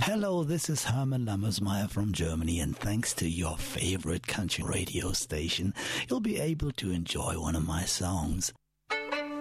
Hello, this is Herman Lammersmeyer from Germany, and thanks to your favorite country radio station, you'll be able to enjoy one of my songs.